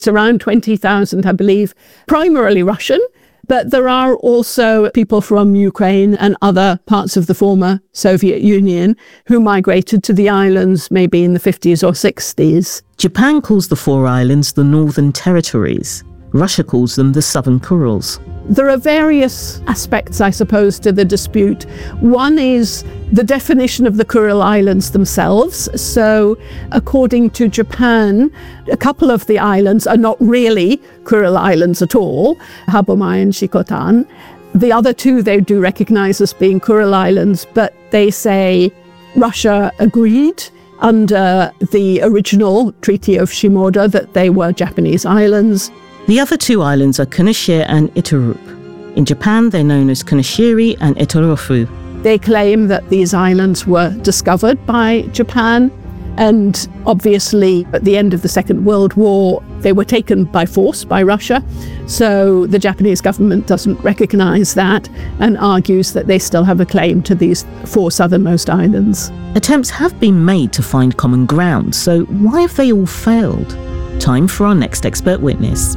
It's around 20,000, I believe, primarily Russian. But there are also people from Ukraine and other parts of the former Soviet Union who migrated to the islands maybe in the 50s or 60s. Japan calls the four islands the Northern Territories. Russia calls them the Southern Kurils. There are various aspects, I suppose, to the dispute. One is the definition of the Kuril Islands themselves. So, according to Japan, a couple of the islands are not really Kuril Islands at all, Habomai and Shikotan. The other two they do recognize as being Kuril Islands, but they say Russia agreed under the original Treaty of Shimoda that they were Japanese islands. The other two islands are Kunashir and Iturup. In Japan, they're known as Kunashiri and Iturufu. They claim that these islands were discovered by Japan, and obviously at the end of the Second World War, they were taken by force by Russia. So the Japanese government doesn't recognize that and argues that they still have a claim to these four southernmost islands. Attempts have been made to find common ground, so why have they all failed? Time for our next expert witness.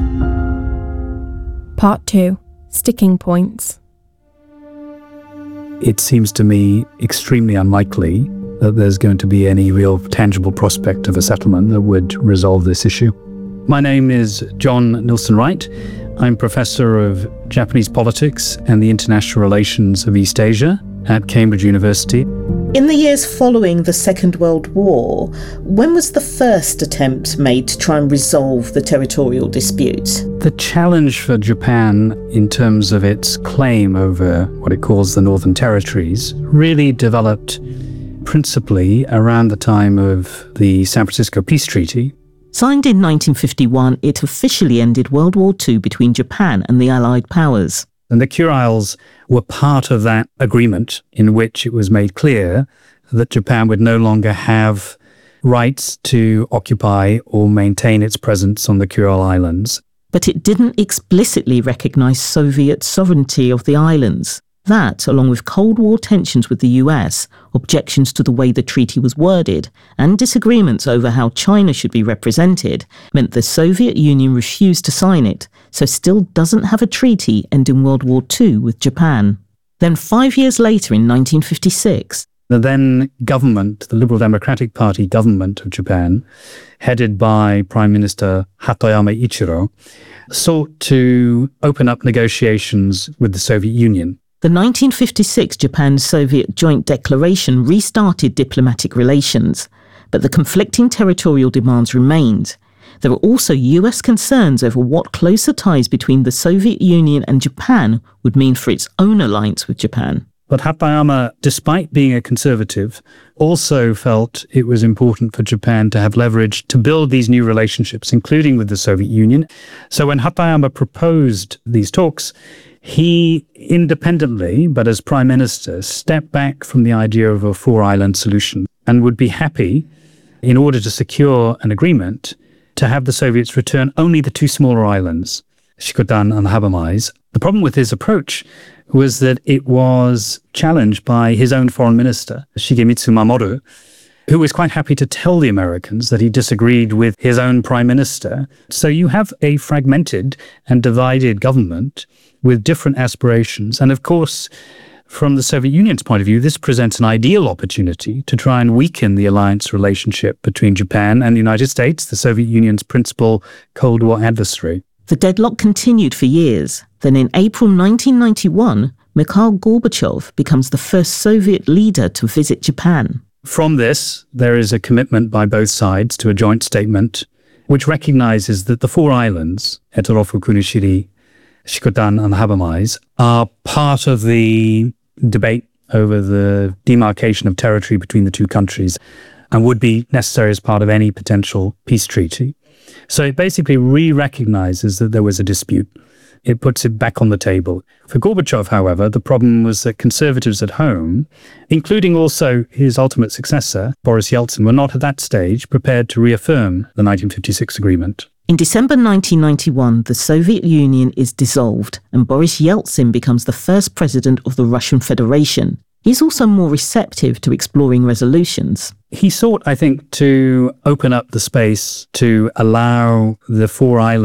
Part 2. Sticking Points. It seems to me extremely unlikely that there's going to be any real tangible prospect of a settlement that would resolve this issue. My name is John Nilsson Wright. I'm Professor of Japanese Politics and the International Relations of East Asia at Cambridge University. In the years following the Second World War, when was the first attempt made to try and resolve the territorial dispute? The challenge for Japan in terms of its claim over what it calls the Northern Territories really developed principally around the time of the San Francisco Peace Treaty. Signed in 1951, it officially ended World War II between Japan and the Allied powers. And the Kuriles were part of that agreement in which it was made clear that Japan would no longer have rights to occupy or maintain its presence on the Kuril Islands. But it didn't explicitly recognize Soviet sovereignty of the islands. That, along with Cold War tensions with the US, objections to the way the treaty was worded, and disagreements over how China should be represented, meant the Soviet Union refused to sign it, so still doesn't have a treaty ending World War II with Japan. Then 5 years later, in 1956, the then government, the Liberal Democratic Party government of Japan, headed by Prime Minister Hatoyama Ichiro, sought to open up negotiations with the Soviet Union. The 1956 Japan-Soviet Joint Declaration restarted diplomatic relations, but the conflicting territorial demands remained. There were also US concerns over what closer ties between the Soviet Union and Japan would mean for its own alliance with Japan. But Hatoyama, despite being a conservative, also felt it was important for Japan to have leverage to build these new relationships, including with the Soviet Union. So when Hatoyama proposed these talks, he independently, but as prime minister, stepped back from the idea of a four-island solution and would be happy, in order to secure an agreement, to have the Soviets return only the two smaller islands, Shikotan and Habomai. The problem with his approach was that it was challenged by his own foreign minister, Shigemitsu Mamoru, who was quite happy to tell the Americans that he disagreed with his own prime minister. So you have a fragmented and divided government with different aspirations. And of course, from the Soviet Union's point of view, this presents an ideal opportunity to try and weaken the alliance relationship between Japan and the United States, the Soviet Union's principal Cold War adversary. The deadlock continued for years. Then in April 1991, Mikhail Gorbachev becomes the first Soviet leader to visit Japan. From this, there is a commitment by both sides to a joint statement which recognizes that the four islands, Iturup, Kunashiri, Shikotan and Habomai, are part of the debate over the demarcation of territory between the two countries and would be necessary as part of any potential peace treaty. So it basically re-recognizes that there was a dispute. It puts it back on the table. For Gorbachev, however, the problem was that conservatives at home, including also his ultimate successor, Boris Yeltsin, were not at that stage prepared to reaffirm the 1956 agreement. In December 1991, the Soviet Union is dissolved and Boris Yeltsin becomes the first president of the Russian Federation. He's also more receptive to exploring resolutions. He sought, I think, to open up the space to allow the four islands